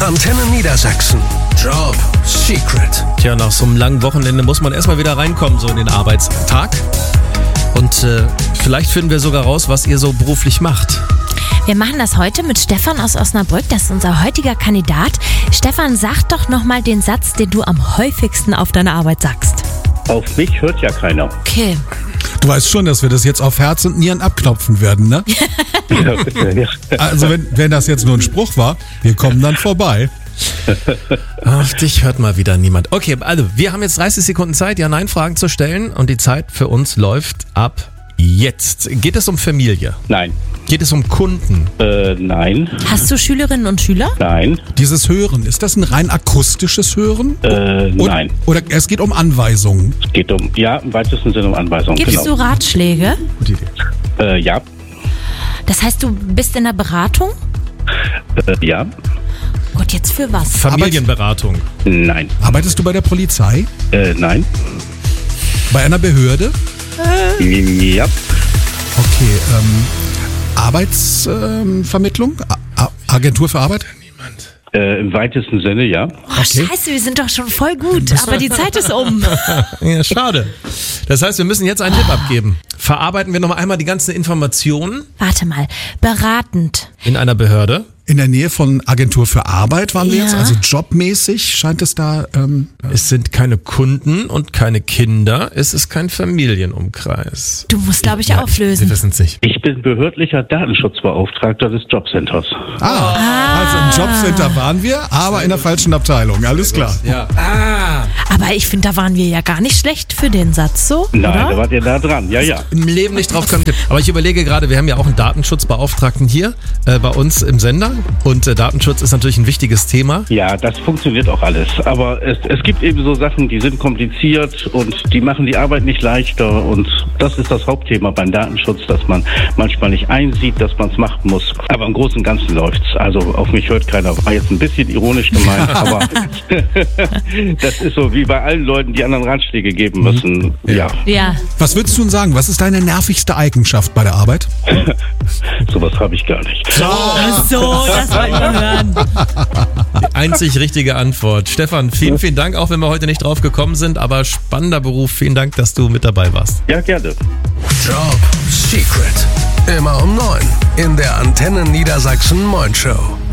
Antenne Niedersachsen. Job Secret. Tja, nach so einem langen Wochenende muss man erstmal wieder reinkommen, so in den Arbeitstag. Und vielleicht finden wir sogar raus, was ihr so beruflich macht. Wir machen das heute mit Stefan aus Osnabrück. Das ist unser heutiger Kandidat. Stefan, sag doch nochmal den Satz, den du am häufigsten auf deiner Arbeit sagst. Auf mich hört ja keiner. Okay. Du weißt schon, dass wir das jetzt auf Herz und Nieren abknopfen werden, ne? Ja, bitte, ja. Also wenn das jetzt nur ein Spruch war, wir kommen dann vorbei. Auf dich hört mal wieder niemand. Okay, also wir haben jetzt 30 Sekunden Zeit, Ja-Nein-Fragen zu stellen. Und die Zeit für uns läuft ab jetzt. Geht es um Familie? Nein. Geht es um Kunden? Nein. Hast du Schülerinnen und Schüler? Nein. Dieses Hören, ist das ein rein akustisches Hören? Nein. Oder es geht um Anweisungen? Es geht im weitesten Sinne um Anweisungen. Gibst du Ratschläge? Gute Idee. Ja. Das heißt, du bist in der Beratung? Ja. Gott, jetzt für was? Familienberatung? Nein. Arbeitest du bei der Polizei? Nein. Bei einer Behörde? Ja. Okay, Arbeitsvermittlung? Agentur für Arbeit? Im weitesten Sinne, ja. Oh, Scheiße, wir sind doch schon voll gut, aber die Zeit ist um. Ja, schade. Das heißt, wir müssen jetzt einen Tipp abgeben. Verarbeiten wir noch einmal die ganzen Informationen Warte mal, beratend. in einer Behörde. In der Nähe von Agentur für Arbeit waren wir Ja. jetzt, also jobmäßig scheint es da... Es sind keine Kunden und keine Kinder. Es ist kein Familienumkreis. Du musst, glaube ich, Sie auflösen. wissen es nicht. Ich bin behördlicher Datenschutzbeauftragter des Jobcenters. Also im Jobcenter waren wir, aber in der falschen Abteilung, alles klar. Ja. Aber ich finde, da waren wir ja gar nicht schlecht für den Satz, so, Nein, da oder? wart ihr da dran. Ja, ja. Im Leben nicht drauf kommen. Aber ich überlege gerade, wir haben ja auch einen Datenschutzbeauftragten hier bei uns im Sender. Und Datenschutz ist natürlich ein wichtiges Thema. Ja, das funktioniert auch alles. Aber es gibt eben so Sachen, die sind kompliziert und die machen die Arbeit nicht leichter. Und das ist das Hauptthema beim Datenschutz, dass man manchmal nicht einsieht, dass man es machen muss. Aber im Großen und Ganzen läuft's. Also auf mich hört keiner. War jetzt ein bisschen ironisch gemeint, aber das ist so wie bei allen Leuten, die anderen Ratschläge geben müssen. Ja, Ja. Was würdest du denn sagen? Was ist deine nervigste Eigenschaft bei der Arbeit? sowas habe ich gar nicht. Ach so, das wollten wir hören. Die einzig richtige Antwort. Stefan, vielen, vielen Dank, auch wenn wir heute nicht drauf gekommen sind. Aber spannender Beruf. Vielen Dank, dass du mit dabei warst. Ja, gerne. Job Secret. Immer um 9 in der Antenne Niedersachsen Morning Show.